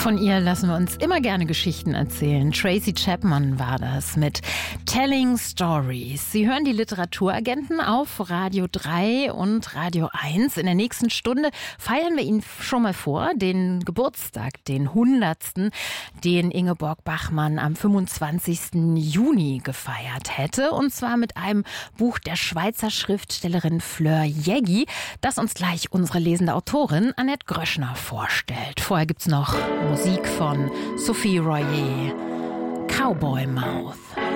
Von ihr lassen wir uns immer gerne Geschichten erzählen. Tracy Chapman war das mit Telling Stories. Sie hören die Literaturagenten auf Radio 3 und Radio 1. In der nächsten Stunde feiern wir Ihnen schon mal vor, den Geburtstag, den 100., den Ingeborg Bachmann am 25. Juni gefeiert hätte. Und zwar mit einem Buch der Schweizer Schriftstellerin Fleur Jeggi, das uns gleich unsere lesende Autorin Annette Gröschner vorstellt. Vorher gibt's noch Musik von Sophie Royer, Cowboy Mouth.